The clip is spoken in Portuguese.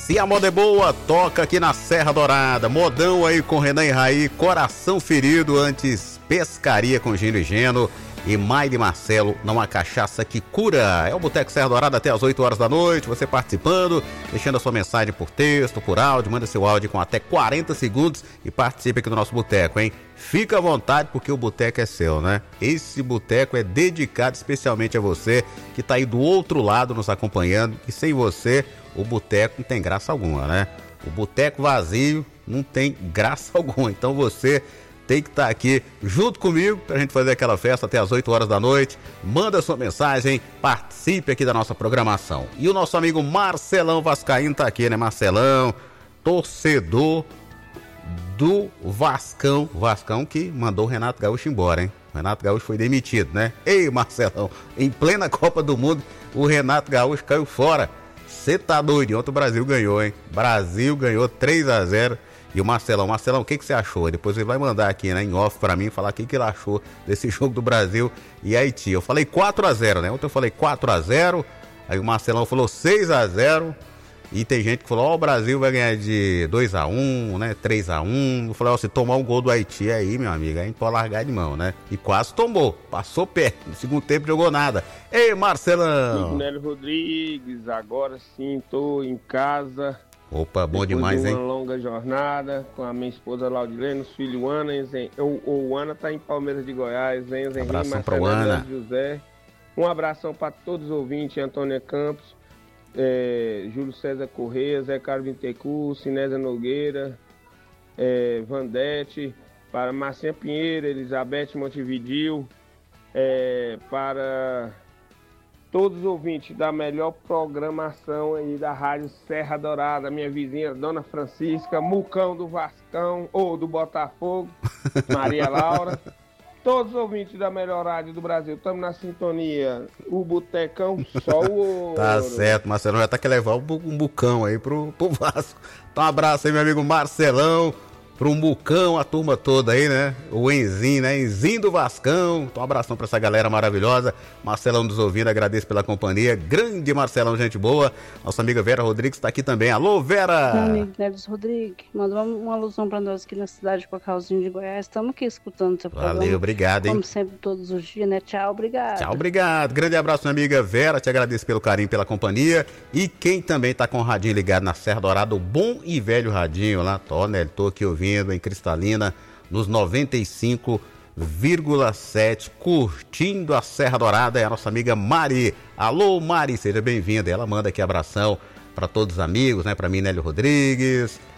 Se a moda é boa, toca aqui na Serra Dourada. Modão aí com Renan e Raí, Coração Ferido, antes Pescaria com Gino e Geno e Maide Marcelo, Não Há Cachaça que Cura. É o Boteco Serra Dourada até as 8 horas da noite, você participando, deixando a sua mensagem por texto, por áudio, manda seu áudio com até 40 segundos e participe aqui do nosso boteco, hein? Fica à vontade porque o boteco é seu, né? Esse boteco é dedicado especialmente a você que tá aí do outro lado nos acompanhando, e sem você o boteco não tem graça alguma, né? O boteco vazio não tem graça alguma, então você tem que estar aqui junto comigo pra gente fazer aquela festa até as 8 horas da noite. Manda sua mensagem, participe aqui da nossa programação. E o nosso amigo Marcelão Vascaíno tá aqui, né? Marcelão, torcedor do Vascão. Vascão que mandou o Renato Gaúcho embora, hein? O Renato Gaúcho foi demitido, né? Ei, Marcelão, em plena Copa do Mundo, o Renato Gaúcho caiu fora. Você tá doido? Ontem o Brasil ganhou, hein? Brasil ganhou 3-0. E o Marcelão, o que você achou? Depois ele vai mandar aqui, né, em off pra mim, falar o que ele achou desse jogo do Brasil e Haiti. Eu falei 4-0, né? Ontem eu falei 4-0, aí o Marcelão falou 6-0. E tem gente que falou, ó, o Brasil vai ganhar de 2-1, né, 3-1. Eu falei, ó, se tomar um gol do Haiti aí, meu amigo, aí a gente pode largar de mão, né? E quase tomou, passou perto, no segundo tempo jogou nada. Ei, Marcelão! Nélio Rodrigues, agora sim, tô em casa. Opa, bom demais, hein? Uma longa jornada com a minha esposa Laudilene, os filhos Ana, o Ana tá em Palmeiras de Goiás, Enzo Henrique, Marcelo Ana. José. Um abração para todos os ouvintes, Antônia Campos, Júlio César Correia, Zé Carlos Vintecur, Sinésia Nogueira, Vandete, para Marcinha Pinheiro, Elizabeth Montevidil, para todos os ouvintes da melhor programação aí da Rádio Serra Dourada, minha vizinha Dona Francisca, Mucão do Vascão, ou do Botafogo, Maria Laura, todos os ouvintes da melhor rádio do Brasil, estamos na sintonia, o Botecão, só o ouro. Tá certo, Marcelão já tá querendo levar um bucão aí pro Vasco. Então um abraço aí, meu amigo Marcelão, pro Mucão, a turma toda aí, né? O Enzinho, né? Enzinho do Vascão. Então um abração pra essa galera maravilhosa. Marcelão nos ouvindo, agradeço pela companhia. Grande Marcelão, gente boa. Nossa amiga Vera Rodrigues tá aqui também. Alô, Vera! Meu amigo Nélio Rodrigues, mandou uma alusão pra nós aqui na cidade de Cocalzinho de Goiás. Estamos aqui escutando seu programa. Valeu, obrigado, hein? Como sempre, todos os dias, né? Tchau, obrigado. Tchau, obrigado. Grande abraço, minha amiga Vera. Te agradeço pelo carinho, pela companhia. E quem também tá com o radinho ligado na Serra Dourada, o bom e velho radinho lá. Tô, né? Tô aqui ouvindo em Cristalina, nos 95,7, curtindo a Serra Dourada, é a nossa amiga Mari. Alô, Mari, seja bem-vinda. Ela manda aqui abração para todos os amigos, né? Para mim, Nélio Rodrigues,